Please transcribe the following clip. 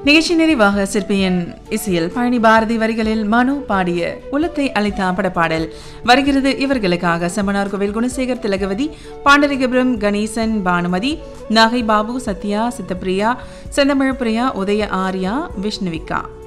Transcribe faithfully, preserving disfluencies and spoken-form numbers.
நிகழ்ச்சி நிறைவாக சிற்பியின் இசையில் பழனி பாரதி வரிகளில் மனு பாடிய உலத்தை அளித்த படப்பாடல் வருகிறது. இவர்களுக்காக செம்மனார் கோவில் குணசேகர், திலகவதி, பாண்டரிகபுரம் கணேசன், பானுமதி, நாகை பாபு, சத்யா, சித்தப்பிரியா, செந்தமிழ் பிரியா, உதய ஆர்யா, விஷ்ணுவிகா.